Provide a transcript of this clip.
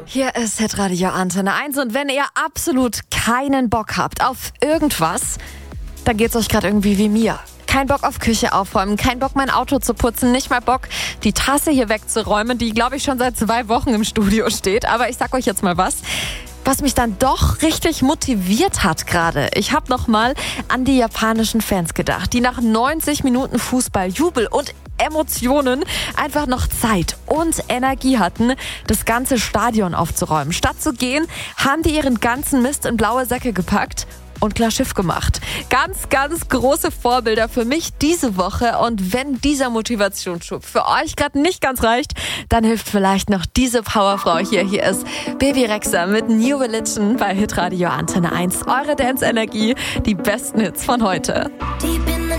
Hier ist Hitradio Antenne 1 und wenn ihr absolut keinen Bock habt auf irgendwas, dann geht's euch gerade irgendwie wie mir. Kein Bock auf Küche aufräumen, kein Bock mein Auto zu putzen, nicht mal Bock die Tasse hier wegzuräumen, die glaube ich schon seit 2 Wochen im Studio steht. Aber ich sag euch jetzt mal was mich dann doch richtig motiviert hat gerade. Ich habe nochmal an die japanischen Fans gedacht, die nach 90 Minuten Fußball, Jubel und Emotionen einfach noch Zeit und Energie hatten, das ganze Stadion aufzuräumen. Statt zu gehen, haben die ihren ganzen Mist in blaue Säcke gepackt und klar Schiff gemacht. Ganz, ganz große Vorbilder für mich diese Woche. Und wenn dieser Motivationsschub für euch gerade nicht ganz reicht, dann hilft vielleicht noch diese Powerfrau hier. Hier ist Baby Rexha mit New Religion bei Hitradio Antenne 1. Eure Dance-Energie, die besten Hits von heute.